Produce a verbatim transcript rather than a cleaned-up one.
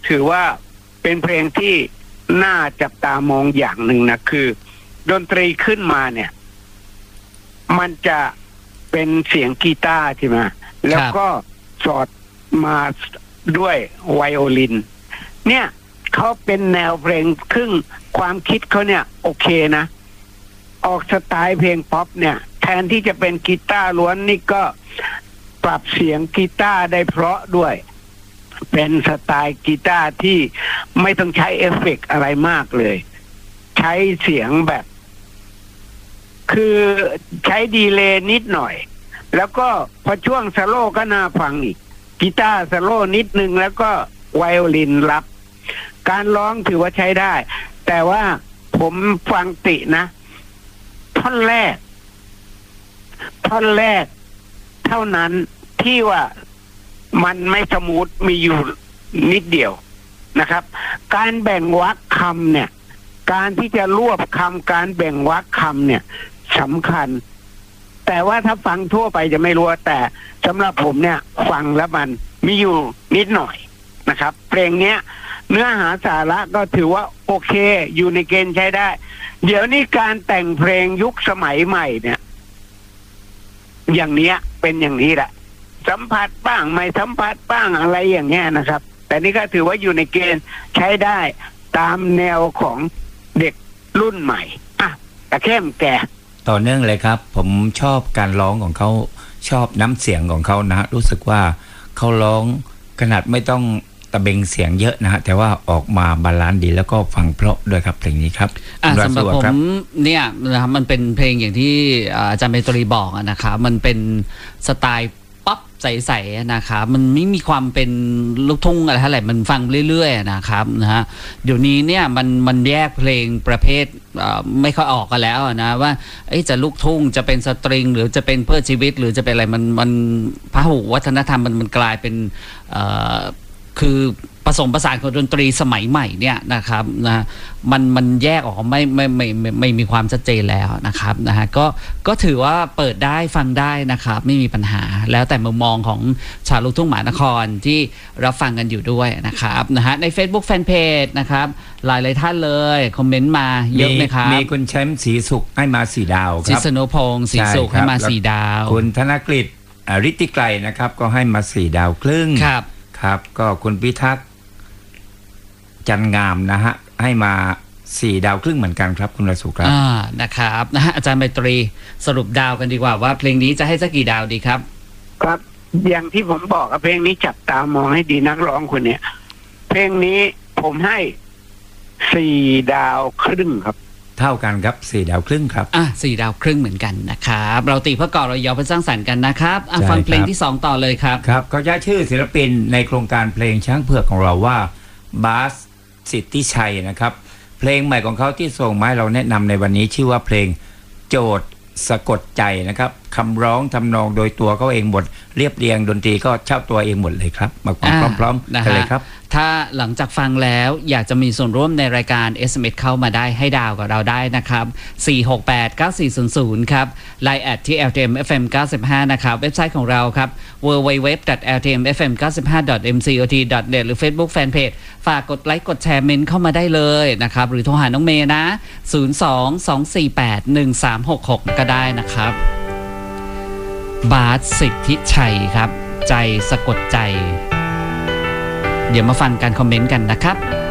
ถือว่าเป็นเพลงที่น่าจับตามองอย่างหนึ่งนะคือดนตรีขึ้นมาเนี่ยมันจะเป็นเสียงกีตาร์ใช่ไหมแล้วก็สอดมาด้วยไวโอลินเนี่ยเขาเป็นแนวเพลงครึ่งความคิดเขาเนี่ยโอเคนะออกสไตล์เพลงป๊อปเนี่ยแทนที่จะเป็นกีตาร์ล้วนนี่ก็ปรับเสียงกีตาร์ได้เพราะด้วยเป็นสไตล์กีตาร์ที่ไม่ต้องใช้เอฟเฟกต์อะไรมากเลยใช้เสียงแบบคือใช้ดีเลย์นิดหน่อยแล้วก็พอช่วงสโลก็น่าฟังอีกกีตาร์สโลนิดนึงแล้วก็ไวโอลินรับการร้องถือว่าใช้ได้แต่ว่าผมฟังตินะท่อนแรกท่อนแรกเท่านั้นที่ว่ามันไม่สมูทมีอยู่นิดเดียวนะครับการแบ่งวรรคคำเนี่ยการที่จะรวบคำการแบ่งวรรคคำเนี่ยสำคัญแต่ว่าถ้าฟังทั่วไปจะไม่รู้แต่สำหรับผมเนี่ยฟังแล้วมันมีอยู่นิดหน่อยนะครับเพลงเนี้ยเนื้อหาสาระก็ถือว่าโอเคอยู่ในเกณฑ์ใช้ได้เดี๋ยวนี้การแต่งเพลงยุคสมัยใหม่เนี่ยอย่างเนี้ยเป็นอย่างนี้แหละสัมผัสบ้างไม่สัมผัสบ้างอะไรอย่างเงี้ยนะครับแต่นี่ก็ถือว่าอยู่ในเกณฑ์ใช้ได้ตามแนวของเด็กรุ่นใหม่อ่ะแต่เข้มแก่ต่อเนื่องเลยครับผมชอบการร้องของเขาชอบน้ำเสียงของเขานะรู้สึกว่าเขาร้องขนาดไม่ต้องตะเบงเสียงเยอะนะฮะแต่ว่าออกมาบาลานซ์ดีแล้วก็ฟังเพราะด้วยครับเพลงนี้ครับสำหรับผมเนี่ยนะครับมันเป็นเพลงอย่างที่อาจารย์เมตรีบอกนะครับมันเป็นสไตล์ป๊อปใสๆนะครับมันไม่มีความเป็นลูกทุ่งอะไรเท่าไหร่มันฟังเรื่อยๆนะครับนะฮะเดี๋ยวนี้เนี่ยมันมันแยกเพลงประเภทไม่ค่อยออกกันแล้วนะว่าจะลูกทุ่งจะเป็นสตริงหรือจะเป็นเพื่อชีวิตหรือจะเป็นอะไรมันมันพหุวัฒนธรรมมันมันกลายเป็นคือผสมผสานของดนตรีสมัยใหม่เนี่ยนะครับนะมันมันแยกออกไม่ไม่ไม่ไม่ไม่มีความชัดเจนแล้วนะครับนะฮะก็ก็ถือว่าเปิดได้ฟังได้นะครับไม่มีปัญหาแล้วแต่มุมมองของชาวลูกทุ่งมหานครที่รับฟังกันอยู่ด้วยนะครับนะฮะใน Facebook Fanpage นะครับหลายหลายท่านเลยคอมเมนต์มาเยอะไหมครับมีคุณแชมป์ศรีสุขให้มาสี่ดาวครับศิษนุพงศ์ศรีสุขให้มาสี่ดาวคุณธนกฤษฤทธิไกรนะครับก็ให้มาสี่ดาวครึ่งครับครับก็คุณพิทักษ์จันงามนะฮะให้มาสี่ดาวครึ่งเหมือนกันครับคุณรสุครับอ่านะครับนะฮะอาจารย์ไมตรีสรุปดาวกันดีกว่าว่าเพลงนี้จะให้สักกี่ดาวดีครับครับอย่างที่ผมบอกเพลงนี้จับตามองให้ดีนักร้องคนเนี้ยเพลงนี้ผมให้สี่ดาวครึ่งครับเท่ากันครับสี่ดาวครึ่งครับอ่ะสี่ดาวครึ่งเหมือนกันนะครับเราตีเพื่อก่อเรายอเพื่อสร้างสรรค์กันนะครับอ่ะฟังเพลงที่สองต่อเลยครับครับเขาย้ายชื่อศิลปินในโครงการเพลงช้างเผือกของเราว่าบาสสิทธิชัยนะครับเพลงใหม่ของเขาที่ส่งมาให้เราแนะนำในวันนี้ชื่อว่าเพลงโจทย์สะกดใจนะครับคำร้องทำนองโดยตัวเขาเองหมดเรียบเรียงดนตรีก็เช่าตัวเองหมดเลยครับมาฟังพร้อมๆกันเลยครับถ้าหลังจากฟังแล้วอยากจะมีส่วนร่วมในรายการ เอส เอ็ม เอส เข้ามาได้ให้ดาวกับเราได้นะครับสี่ หก แปด เก้า สี่ ศูนย์ ศูนย์ครับ ไลน์ แอท ที่ แอล ที เอ็ม เอฟ เอ็ม เก้าสิบห้านะครับเว็บไซต์ของเราครับ ดับเบิลยู ดับเบิลยู ดับเบิลยู ดอท แอล ที เอ็ม เอฟ เอ็ม เก้าสิบห้า ดอท เอ็ม ซี โอ ที ดอท เน็ต หรือ Facebook Fanpage ฝากกดไลค์กดแชร์เมนต์เข้ามาได้เลยนะครับหรือโทรหาน้องเมย์นะศูนย์ สอง สอง สี่ แปด หนึ่ง สาม หก หกก็ได้นะครับบาสสิทธิชัยครับใจสะกดใจเดี๋ยวมาฟังการคอมเมนต์กันนะครับ